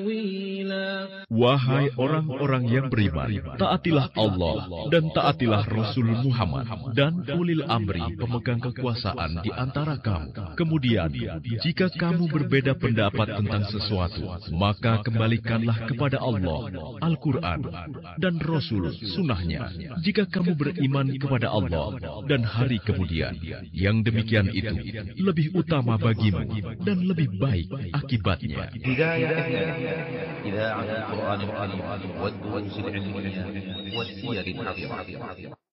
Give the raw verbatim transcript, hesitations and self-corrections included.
Wahai orang-orang yang beriman, taatilah Allah dan taatilah Rasul Muhammad dan ulil amri pemegang kekuasaan di antara kamu. Kemudian, jika kamu berbeda pendapat tentang sesuatu, maka kembalikanlah kepada Allah, Al-Quran, dan Rasul Sunnahnya. Jika kamu beriman kepada Allah dan hari kemudian, yang demikian itu lebih utama bagimu dan lebih baik akibatnya. إذاعة القرآن الكريم والدروس العلمية والسير الحديثة.